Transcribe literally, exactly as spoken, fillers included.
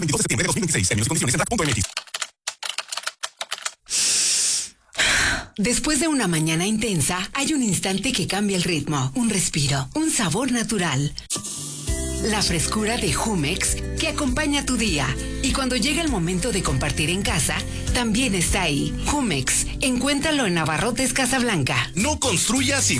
veintidós de septiembre de dos mil veintiséis. Términos y condiciones en R A C punto M X. Después de una mañana intensa, hay un instante que cambia el ritmo, un respiro, un sabor natural. La frescura de Jumex que acompaña tu día. Y cuando llega el momento de compartir en casa, también está ahí. Jumex, encuéntralo en Abarrotes Casablanca. No construyas y